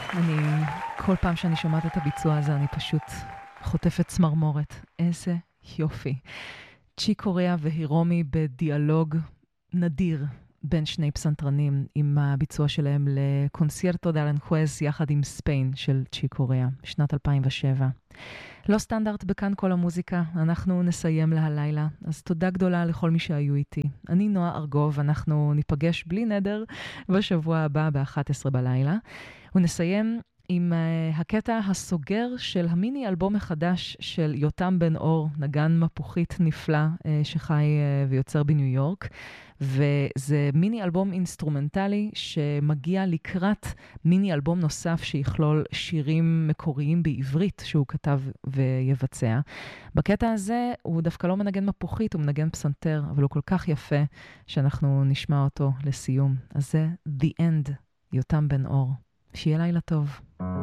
כל פעם שאני שומעת את הביצוע הזה, אני פשוט חוטפת צמרמורת. איזה יופי. צ'יק קוריאה והירומי בדיאלוג נדיר בין שני פסנתרנים, עם הביצוע שלהם לקונסיירטו דה ארנג'ויז יחד עם ספיין של צ'יק קוריאה, בשנת 2007. לא סטנדרט בכאן כל המוזיקה, אנחנו נסיים להלילה, אז תודה גדולה לכל מי שהיו איתי. אני נועה ארגוב, אנחנו ניפגש בלי נדר בשבוע הבא ב-11 בלילה, ונסיים עם הקטע הסוגר של המיני אלבום החדש של יותם בן אור, נגן מפוחית נפלא שחי ויוצר בניו יורק, וזה מיני אלבום אינסטרומנטלי שמגיע לקראת מיני אלבום נוסף שיכלול שירים מקוריים בעברית שהוא כתב ויבצע. בקטע הזה הוא דווקא לא מנגן מפוחית, הוא מנגן פסנתר, אבל הוא כל כך יפה שאנחנו נשמע אותו לסיום. אז זה The End, יותם בן אור. שיהיה לילה טוב.